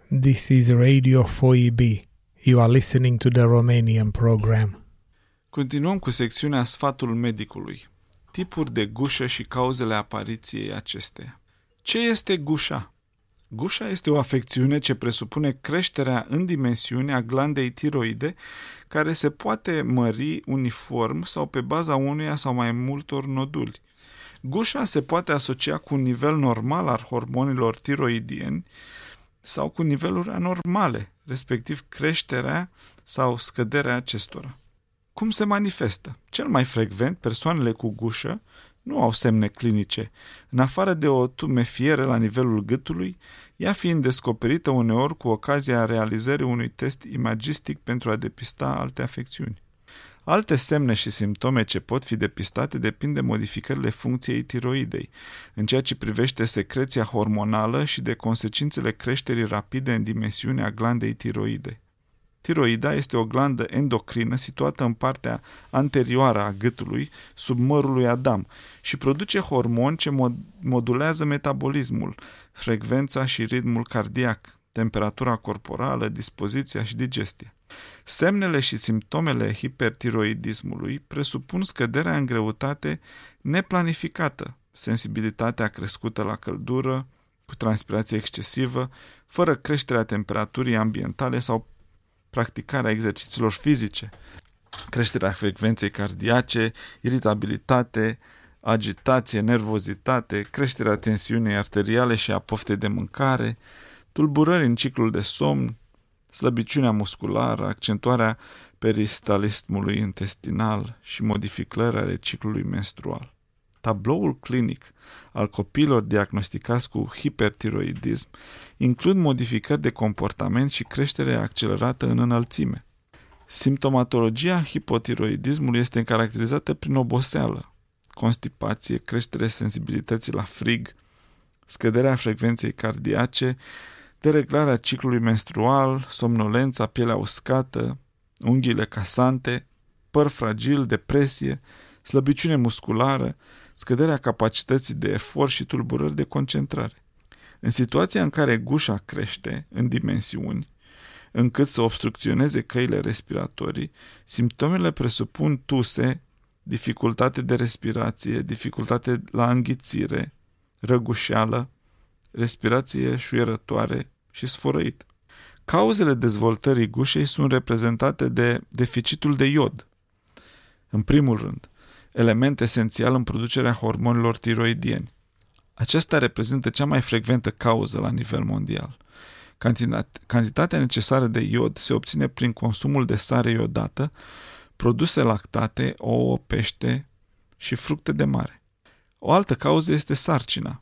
This is Radio 4EB. You are listening to the Romanian program. Continuăm cu secțiunea Sfatul medicului. Tipuri de gușă și cauzele apariției acesteia. Ce este gușa? Gușa este o afecțiune ce presupune creșterea în dimensiune a glandei tiroide, care se poate mări uniform sau pe baza unuia sau mai multor noduli. Gușa se poate asocia cu un nivel normal al hormonilor tiroidieni sau cu niveluri anormale, respectiv creșterea sau scăderea acestora. Cum se manifestă? Cel mai frecvent, persoanele cu gușă nu au semne clinice, în afară de o tumefiere la nivelul gâtului, ea fiind descoperită uneori cu ocazia realizării unui test imagistic pentru a depista alte afecțiuni. Alte semne și simptome ce pot fi depistate depind de modificările funcției tiroidei, în ceea ce privește secreția hormonală și de consecințele creșterii rapide în dimensiunea glandei tiroide. Tiroida este o glandă endocrină situată în partea anterioară a gâtului, sub mărul lui Adam, și produce hormoni ce modulează metabolismul, frecvența și ritmul cardiac, temperatura corporală, dispoziția și digestia. Semnele și simptomele hipertiroidismului presupun scăderea în greutate neplanificată, sensibilitatea crescută la căldură, cu transpirație excesivă, fără creșterea temperaturii ambientale sau practicarea exercițiilor fizice, creșterea frecvenței cardiace, iritabilitate, agitație, nervozitate, creșterea tensiunii arteriale și a poftei de mâncare, tulburări în ciclul de somn, slăbiciunea musculară, accentuarea peristalismului intestinal și modificări ale ciclului menstrual. Tabloul clinic al copiilor diagnosticați cu hipertiroidism includ modificări de comportament și creștere accelerată în înălțime. Simptomatologia hipotiroidismului este caracterizată prin oboseală, constipație, creștere sensibilității la frig, scăderea frecvenței cardiace, dereglarea ciclului menstrual, somnolența, pielea uscată, unghiile casante, păr fragil, depresie, slăbiciune musculară, scăderea capacității de efort și tulburări de concentrare. În situația în care gușa crește în dimensiuni, încât să obstrucționeze căile respiratorii, simptomele presupun tuse, dificultate de respirație, dificultate la înghițire, răgușeală, respirație șuierătoare și sfărăit. Cauzele dezvoltării gușei sunt reprezentate de deficitul de iod. În primul rând, element esențial în producerea hormonilor tiroidieni. Aceasta reprezintă cea mai frecventă cauză la nivel mondial. Cantitatea necesară de iod se obține prin consumul de sare iodată, produse lactate, ouă, pește și fructe de mare. O altă cauză este sarcina.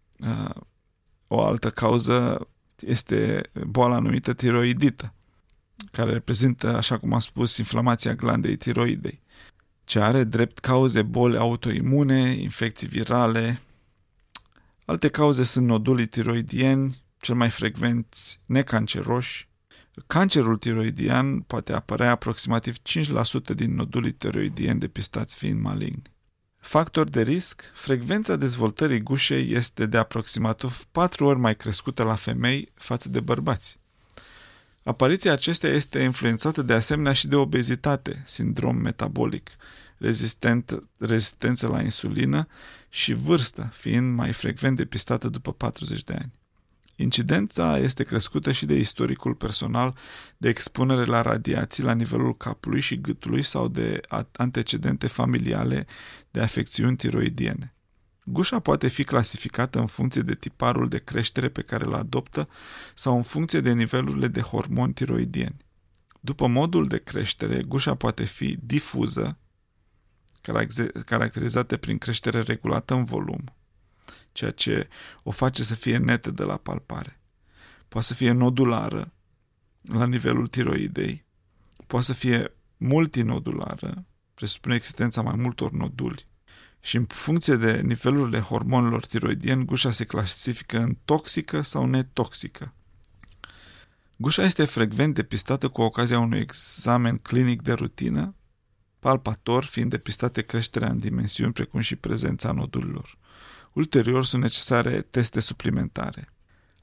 O altă cauză este boala numită tiroidită, care reprezintă, așa cum am spus, inflamația glandei tiroidei, ce are drept cauze boli autoimune, infecții virale. Alte cauze sunt nodulii tiroidieni, cel mai frecvenți necanceroși. Cancerul tiroidian poate apărea aproximativ 5% din nodulii tiroidieni depistați fiind maligni. Factor de risc, frecvența dezvoltării gușei este de aproximativ 4 ori mai crescută la femei față de bărbați. Apariția acesteia este influențată de asemenea și de obezitate, sindrom metabolic, rezistență la insulină și vârstă, fiind mai frecvent depistată după 40 de ani. Incidența este crescută și de istoricul personal de expunere la radiații la nivelul capului și gâtului sau de antecedente familiale de afecțiuni tiroidiene. Gușa poate fi clasificată în funcție de tiparul de creștere pe care îl adoptă sau în funcție de nivelurile de hormoni tiroidieni. După modul de creștere, gușa poate fi difuză, caracterizată prin creștere regulată în volum, ceea ce o face să fie netă de la palpare. Poate să fie nodulară la nivelul tiroidei, poate să fie multinodulară, presupune existența mai multor noduli, și în funcție de nivelurile hormonilor tiroidieni, gușa se clasifică în toxică sau netoxică. Gușa este frecvent depistată cu ocazia unui examen clinic de rutină, palpator, fiind depistate creșterea în dimensiuni precum și prezența nodulilor. Ulterior sunt necesare teste suplimentare.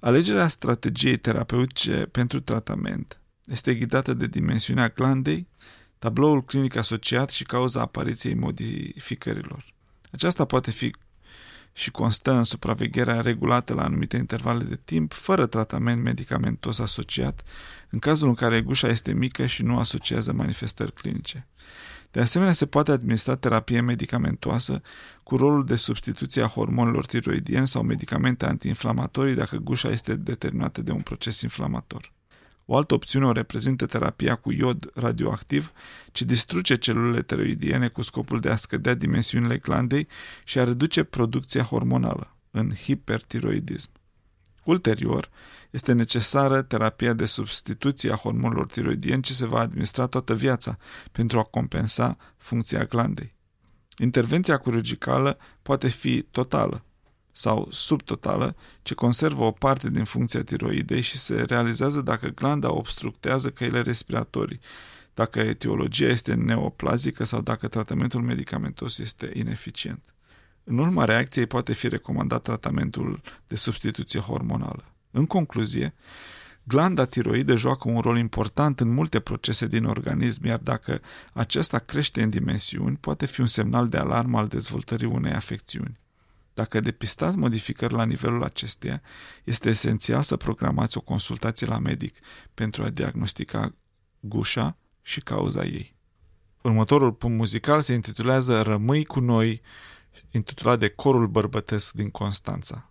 Alegerea strategiei terapeutice pentru tratament este ghidată de dimensiunea glandei, tabloul clinic asociat și cauza apariției modificărilor. Aceasta poate fi și constă în supravegherea regulată la anumite intervale de timp, fără tratament medicamentos asociat, în cazul în care gușa este mică și nu asociază manifestări clinice. De asemenea, se poate administra terapie medicamentoasă cu rolul de substituție a hormonilor tiroidieni sau medicamente antiinflamatorii dacă gușa este determinată de un proces inflamator. O altă opțiune o reprezintă terapia cu iod radioactiv, ce distruge celulele tiroidiene cu scopul de a scădea dimensiunile glandei și a reduce producția hormonală, în hipertiroidism. Ulterior, este necesară terapia de substituție a hormonilor tiroidieni ce se va administra toată viața pentru a compensa funcția glandei. Intervenția chirurgicală poate fi totală sau subtotală, ce conservă o parte din funcția tiroidei și se realizează dacă glanda obstructează căile respiratorii, dacă etiologia este neoplazică sau dacă tratamentul medicamentos este ineficient. În urma reacției poate fi recomandat tratamentul de substituție hormonală. În concluzie, glanda tiroidă joacă un rol important în multe procese din organism, iar dacă acesta crește în dimensiuni, poate fi un semnal de alarmă al dezvoltării unei afecțiuni. Dacă depistați modificări la nivelul acesteia, este esențial să programați o consultație la medic pentru a diagnostica gușa și cauza ei. Următorul punct muzical se intitulează Rămâi cu noi, intitulat de Corul Bărbătesc din Constanța.